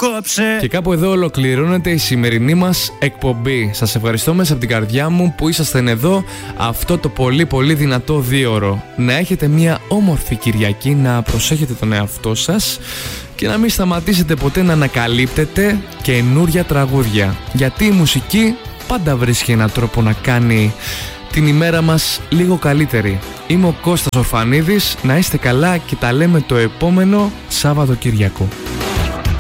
κόψε. Και κάπου εδώ ολοκληρώνεται η σημερινή μας εκπομπή. Σας ευχαριστώ μέσα από την καρδιά μου που ήσασταν εδώ αυτό το πολύ πολύ δυνατό 2ωρο. Να έχετε μια όμορφη Κυριακή, να προσέχετε τον εαυτό σας και να μην σταματήσετε ποτέ να ανακαλύπτετε καινούρια τραγούδια. Γιατί η μουσική πάντα βρίσκει έναν τρόπο να κάνει την ημέρα μας λίγο καλύτερη. Είμαι ο Κώστας Ορφανίδης, να είστε καλά και τα λέμε το επόμενο Σάββατο Κυριακό.